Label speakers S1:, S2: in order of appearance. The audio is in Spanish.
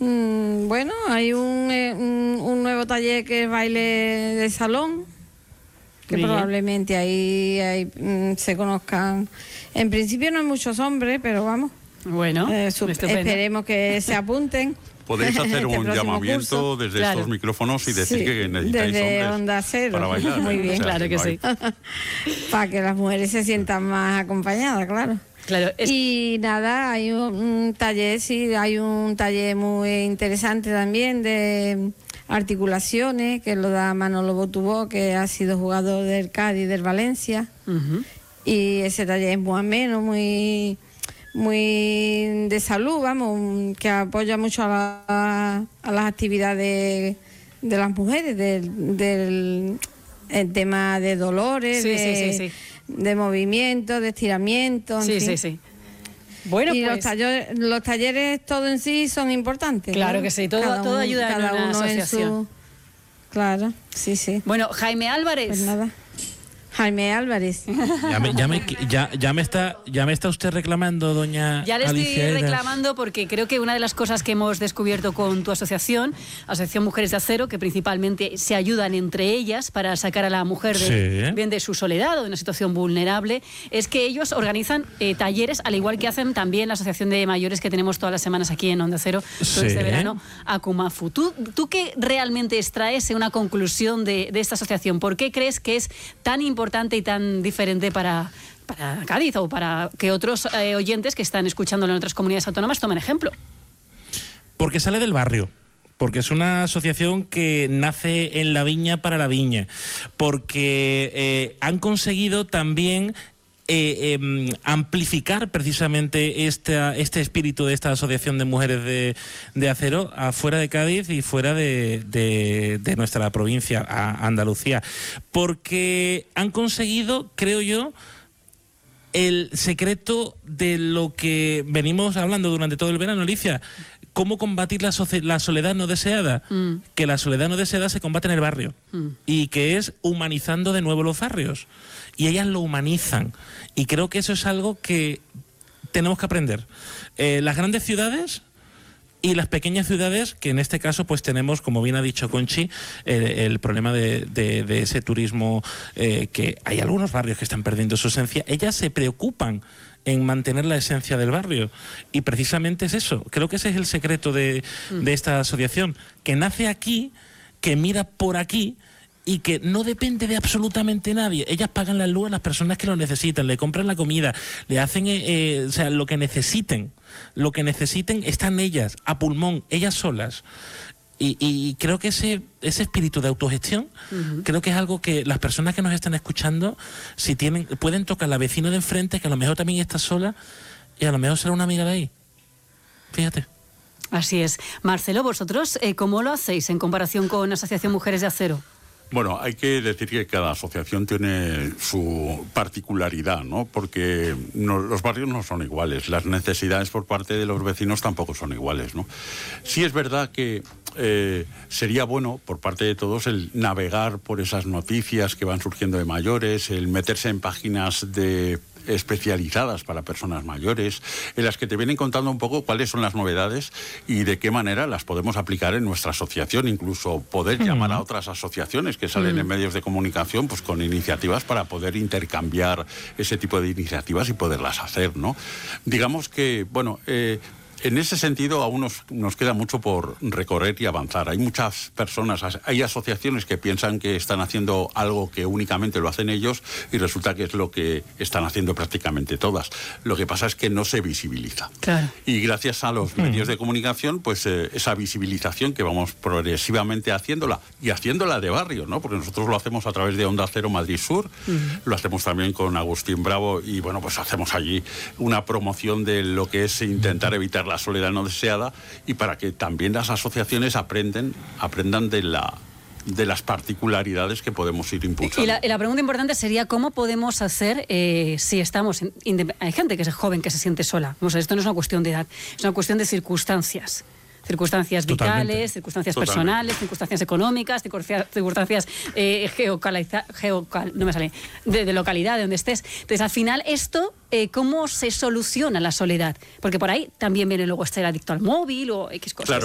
S1: Bueno, hay un nuevo taller que es baile de salón, que
S2: Bien.
S1: probablemente ahí se conozcan. En principio no hay muchos hombres, pero vamos.
S2: Bueno, estupendo.
S1: Esperemos que se apunten.
S3: Podéis hacer
S1: Este
S3: un
S1: próximo
S3: llamamiento
S1: curso.
S3: desde
S2: Claro.
S3: estos micrófonos y decir
S1: Sí,
S3: que necesitáis
S1: desde
S3: hombres
S1: Onda Cero.
S3: para bailar.
S1: Muy bien.
S2: Claro que
S3: no hay-
S2: sí.
S1: Para que las mujeres se sientan más acompañadas, claro.
S2: Claro,
S1: Y nada, hay un taller, sí, hay un taller muy interesante también de articulaciones, que lo da Manolo Botubó, que ha sido jugador del Cádiz y del Valencia.
S2: Ujú.
S1: Y ese taller es muy ameno, muy de salud, vamos, que apoya mucho a las actividades de las mujeres, del el tema de dolores,
S2: Sí.
S1: de movimiento, de estiramiento, en fin.
S2: Sí. Bueno,
S1: Y
S2: pues
S1: los talleres todo en sí son importantes.
S2: Claro
S1: ¿no?
S2: que sí, todo ayuda en
S1: cada
S2: una
S1: uno
S2: asociación.
S1: Claro, sí.
S2: Bueno, Jaime Álvarez.
S1: Pues nada. Jaime Álvarez.
S4: Ya me está usted reclamando, doña
S2: Ya le estoy
S4: Alicia Eras.
S2: reclamando porque creo que una de las cosas que hemos descubierto con tu asociación, Asociación Mujeres de Acero, que principalmente se ayudan entre ellas para sacar a la mujer bien de su soledad o de una situación vulnerable, es que ellos organizan talleres, al igual que hacen también la Asociación de Mayores que tenemos todas las semanas aquí en Onda Cero, todo este verano, Akumafu. ¿Tú qué realmente extraes en una conclusión de esta asociación? ¿Por qué crees que es tan importante y tan diferente para Cádiz o para que otros oyentes que están escuchándolo en otras comunidades autónomas tomen ejemplo?
S4: Porque sale del barrio. Porque es una asociación que nace en la viña para la viña. Porque han conseguido también amplificar precisamente este espíritu de esta asociación de mujeres de acero afuera de Cádiz y fuera de nuestra provincia, a Andalucía, porque han conseguido, creo yo, el secreto de lo que venimos hablando durante todo el verano, Alicia. ¿Cómo combatir la soledad no deseada? Que la soledad no deseada se combate en el barrio y que es humanizando de nuevo los barrios. Y ellas lo humanizan. Y creo que eso es algo que tenemos que aprender. Las grandes ciudades y las pequeñas ciudades, que en este caso pues tenemos, como bien ha dicho Conchi, el problema de ese turismo, que hay algunos barrios que están perdiendo su esencia. Ellas se preocupan en mantener la esencia del barrio. Y precisamente es eso. Creo que ese es el secreto de esta asociación, que nace aquí, que mira por aquí y que no depende de absolutamente nadie. Ellas pagan la luz a las personas que lo necesitan, le compran la comida, le hacen o sea, lo que necesiten están ellas, a pulmón, ellas solas. Y creo que ese espíritu de autogestión, creo que es algo que las personas que nos están escuchando, si pueden tocar a la vecina de enfrente, que a lo mejor también está sola, y a lo mejor será una amiga de ahí. Fíjate.
S2: Así es. Marcelo, vosotros, ¿cómo lo hacéis en comparación con Asociación Mujeres de Acero?
S3: Bueno, hay que decir que cada asociación tiene su particularidad, ¿no? Porque los barrios no son iguales, las necesidades por parte de los vecinos tampoco son iguales, ¿no? Sí es verdad que sería bueno por parte de todos el navegar por esas noticias que van surgiendo de mayores, el meterse en páginas especializadas para personas mayores, en las que te vienen contando un poco cuáles son las novedades y de qué manera las podemos aplicar en nuestra asociación, incluso poder llamar a otras asociaciones que salen en medios de comunicación pues con iniciativas para poder intercambiar ese tipo de iniciativas y poderlas hacer, ¿no? Digamos que, bueno, en ese sentido aún nos queda mucho por recorrer y avanzar. Hay muchas personas, hay asociaciones que piensan que están haciendo algo que únicamente lo hacen ellos y resulta que es lo que están haciendo prácticamente todas. Lo que pasa es que no se visibiliza.
S2: Claro.
S3: Y gracias a los medios de comunicación, pues esa visibilización que vamos progresivamente haciéndola y haciéndola de barrio, ¿no? Porque nosotros lo hacemos a través de Onda Cero Madrid Sur, lo hacemos también con Agustín Bravo y bueno, pues hacemos allí una promoción de lo que es intentar evitar la soledad no deseada y para que también las asociaciones aprendan de las particularidades que podemos ir impulsando.
S2: Y la pregunta importante sería ¿cómo podemos hacer si estamos... hay gente que es joven que se siente sola. Vamos a ver, esto no es una cuestión de edad, es una cuestión de circunstancias. Circunstancias vitales, circunstancias personales, circunstancias económicas, circunstancias de localidad, de donde estés. Entonces, al final, esto, ¿cómo se soluciona la soledad? Porque por ahí también viene luego estar adicto al móvil o X cosas.
S3: Claro.